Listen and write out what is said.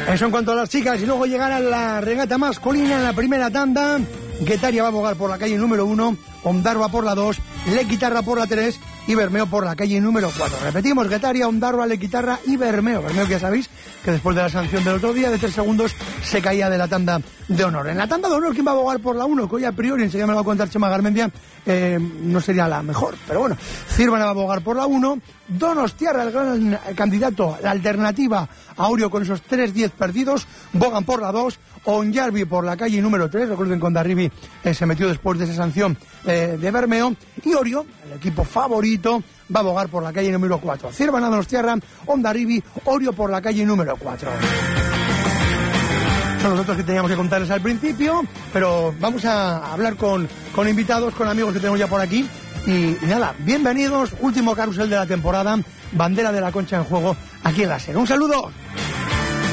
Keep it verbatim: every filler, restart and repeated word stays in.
Eso en cuanto a las chicas. Y luego llegará la regata masculina en la primera tanda. Guetaria va a abogar por la calle número uno, Ondarroa por la dos, Lequitarra por la tres y Bermeo por la calle número cuatro. Repetimos, Guetaria, Ondarroa, Lequitarra y Bermeo. Bermeo que ya sabéis que después de la sanción del otro día de tres segundos se caía de la tanda de honor. En la tanda de honor, ¿quién va a abogar por la uno? Que hoy a priori, enseguida me lo va a contar Chema Garmendia, eh, no sería la mejor, pero bueno. Cirvana va a abogar por la uno, Donostiarra, el gran candidato, la alternativa a Orio con esos tres diez perdidos, bogan por la dos, Onjarvi por la calle número tres, recuerden que Ondarribi eh, se metió después de esa sanción eh, de Bermeo, y Orio, el equipo favorito, va a abogar por la calle número cuatro. Cirvana, Donostiarra, Ondarribi, Orio por la calle número cuatro. Son los datos que teníamos que contarles al principio, pero vamos a hablar con, con invitados, con amigos que tenemos ya por aquí. Y, y nada, bienvenidos, último carrusel de la temporada, bandera de la Concha en juego aquí en la SER. Un saludo.